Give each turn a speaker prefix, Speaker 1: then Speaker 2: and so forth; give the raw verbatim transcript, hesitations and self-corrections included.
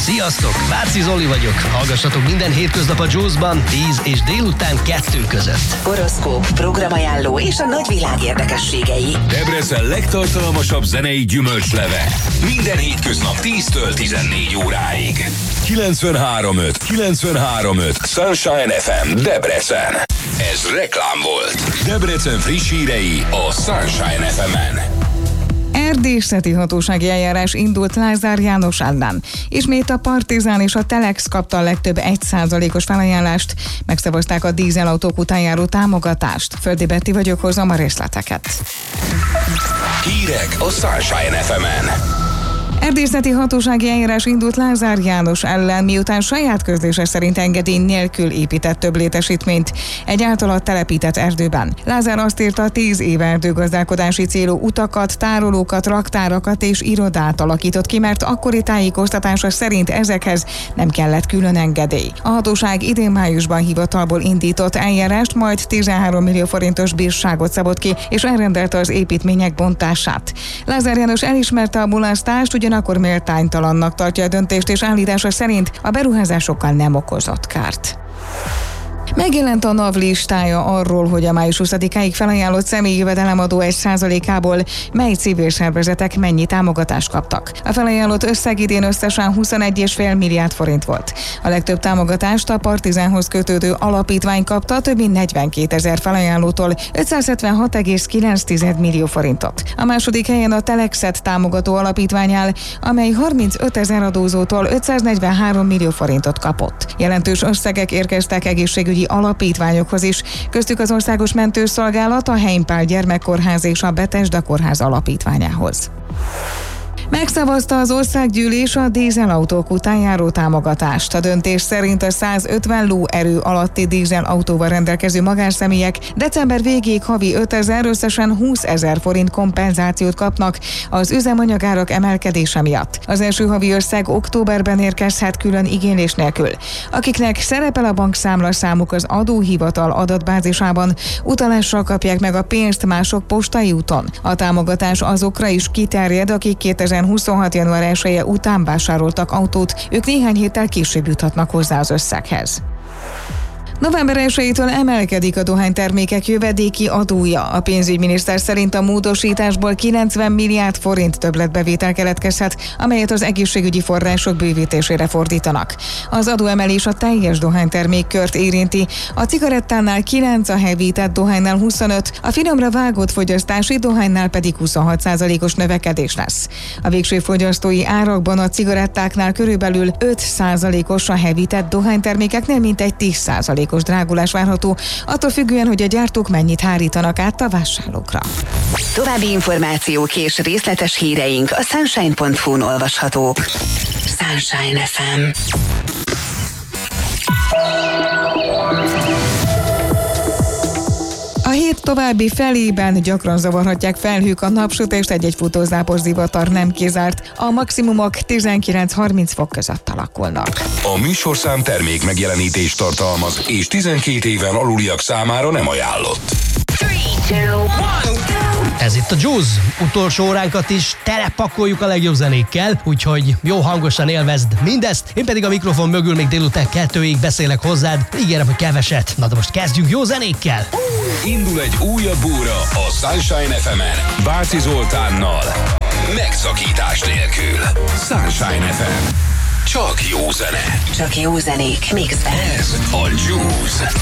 Speaker 1: Sziasztok, Váci Zoli vagyok. Hallgassatok minden hétköznap a Juice-ban tíz és délután kettő között.
Speaker 2: Horoszkóp, programajánló és a nagyvilág érdekességei.
Speaker 3: Debrecen legtartalmasabb zenei gyümölcsleve. Minden hétköznap tíztől tizennégy óráig. kilencvenhárom öt, kilencvenhárom öt Sunshine ef em Debrecen. Ez reklám volt. Debrecen friss hírei a Sunshine ef emen.
Speaker 4: Erdészeti hatósági eljárás indult Lázár János ellen. Ismét a Partizán és a Telex kapta a legtöbb egy százalékos felajánlást. Megszavazták a dízelautók után járó támogatást. Földi Betti vagyok, hozom a részleteket.
Speaker 3: Hírek a Sunshine ef emen.
Speaker 4: Erdészeti hatósági eljárás indult Lázár János ellen, miután saját közlése szerint engedély nélkül épített több létesítményt egy általa telepített erdőben. Lázár azt írta, tíz éve erdőgazdálkodási célú utakat, tárolókat, raktárakat és irodát alakított ki, mert akkori tájékoztatása szerint ezekhez nem kellett külön engedély. A hatóság idén májusban hivatalból indított eljárást, majd tizenhárom millió forintos bírságot szabott ki, és elrendelte az építmények bontását. Lázár János elismerte a mulasztást, ugyanakkor méltánytalannak tartja a döntést, és állítása szerint a beruházásokkal nem okozott kárt. Megjelent a NAV listája arról, hogy a május huszadikáig felajánlott személyi jövedelemadó egy százalékából mely civil szervezetek mennyi támogatást kaptak. A felajánlott összeg idén összesen huszonegy egész öt milliárd forint volt. A legtöbb támogatást a Partizánhoz kötődő alapítvány kapta, több mint negyvenkétezer felajánlótól ötszázhetvenhat egész kilenc millió forintot. A második helyen a Telexet támogató alapítvány áll, amely harmincötezer adózótól ötszáznegyvenhárom millió forintot kapott. Jelentős összegek érkeztek egészségügyi alapítványokhoz is, köztük az Országos Mentőszolgálat, a Heimpál Gyermekkórház és a Bethesda Kórház alapítványához. Megszavazta az országgyűlés a dízelautók után járó támogatást. A döntés szerint a százötven lóerő alatti dízelautóval rendelkező magánszemélyek december végéig havi ötezer, összesen húszezer forint kompenzációt kapnak az üzemanyagárak emelkedése miatt. Az első havi összeg októberben érkezhet külön igénylés nélkül. Akiknek szerepel a bankszámla számuk az adóhivatal adatbázisában, utalással kapják meg a pénzt, mások postai úton. A támogatás azokra is kiterjed, akik kétezer-huszonhat január elseje után vásároltak autót, ők néhány héttel később juthatnak hozzá az összeghez. november elsejétől emelkedik a dohánytermékek jövedéki adója. A pénzügyminiszter szerint a módosításból kilencven milliárd forint többletbevétel keletkezhet, amelyet az egészségügyi források bővítésére fordítanak. Az adóemelés a teljes dohánytermékkört érinti. A cigarettánál kilenc, a hevített dohánynál huszonöt, a finomra vágott fogyasztási dohánynál pedig huszonhat százalékos növekedés lesz. A végső fogyasztói árakban a cigarettáknál körülbelül öt százalékos, a hevített dohánytermékeknél mintegy tíz százalék drágulás várható, attól függően, hogy a gyártók mennyit hárítanak át a vásárlókra.
Speaker 2: További információk és részletes híreink a sunshine pont hu-n olvashatók. Sunshine ef em.
Speaker 4: A hét további felében gyakran zavarhatják felhők, a napsütést, egy-egy futózápos zivatar nem kizárt. A maximumok tizenkilenc-harminc fok között alakulnak.
Speaker 3: A műsorszám termék megjelenítést tartalmaz, és tizenkét éven aluliak számára nem ajánlott.
Speaker 1: Ez itt a Juice. Utolsó óránkat is telepakoljuk a legjobb zenékkel, úgyhogy jó hangosan élvezd mindezt. Én pedig a mikrofon mögül még délután kettőig beszélek hozzád. Ígérem, hogy keveset. Na de most kezdjünk jó zenékkel.
Speaker 3: Indul egy újabb óra a Sunshine ef emen. Váci Zoltánnal. Megszakítás nélkül. Sunshine ef em. Csak jó zene.
Speaker 2: Csak jó zenék mixben.
Speaker 3: Ez a Juice.